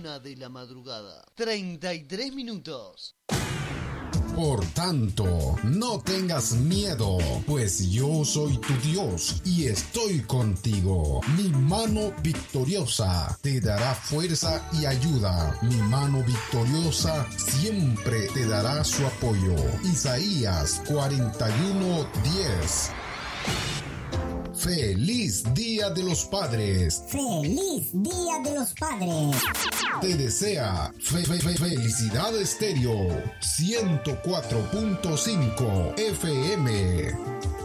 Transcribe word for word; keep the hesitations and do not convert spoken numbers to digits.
una de la madrugada. treinta y tres minutos. Por tanto, no tengas miedo, pues yo soy tu Dios y estoy contigo. Mi mano victoriosa te dará fuerza y ayuda. Mi mano victoriosa siempre te dará su apoyo. Isaías cuarenta y uno, diez. ¡Feliz Día de los Padres! ¡Feliz Día de los Padres! Te desea fe, fe, fe, Felicidad Estéreo ciento cuatro punto cinco F M.